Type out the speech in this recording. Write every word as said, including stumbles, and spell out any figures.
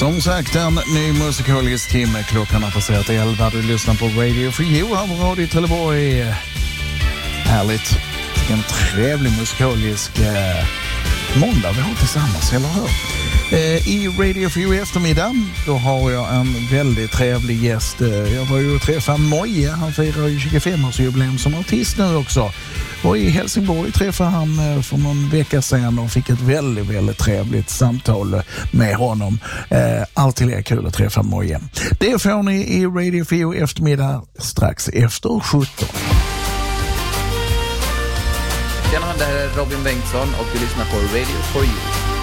Som sagt, en ny musikalisk timme. Klockan har passerat elva. Du lyssnar på Radio for You här på Radio Trelleborg. Härligt. En trevlig musikalisk eh, måndag vi har tillsammans, eller hur? Eh, I Radio for You eftermiddag, då har jag en väldigt trevlig gäst. Eh, jag var ju och träffade Moje. Han firar ju tjugofem-årsjubileum som artist nu också. Och i Helsingborg träffade han eh, för någon vecka sedan och fick ett väldigt, väldigt trevligt samtal med honom. Eh, alltid är kul att träffa Moje. Det får ni i Radio for You eftermiddag strax efter sjutton. Tjena, det här är Robin Bengtsson och du lyssnar på Radio for You.